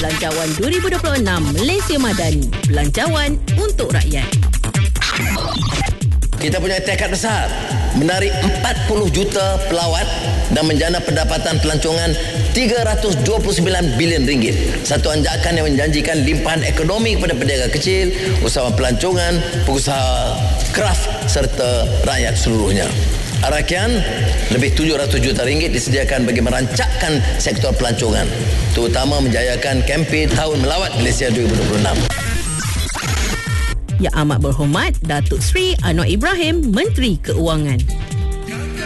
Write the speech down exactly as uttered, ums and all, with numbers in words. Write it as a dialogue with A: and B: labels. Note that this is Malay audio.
A: Belanjawan dua ribu dua puluh enam Malaysia Madani. Belanjawan untuk rakyat.
B: Kita punya tekad besar menarik empat puluh juta pelawat dan menjana pendapatan pelancongan tiga ratus dua puluh sembilan bilion ringgit. Satu anjakan yang menjanjikan limpahan ekonomi kepada peniaga kecil, usahawan pelancongan, pengusaha kraft serta rakyat seluruhnya. Arakian lebih tujuh ratus juta ringgit disediakan bagi merancakkan sektor pelancongan, terutama menjayakan kempen Tahun Melawat Malaysia dua ribu dua puluh enam.
A: Yang amat berhormat Datuk Seri Anwar Ibrahim, Menteri Keuangan.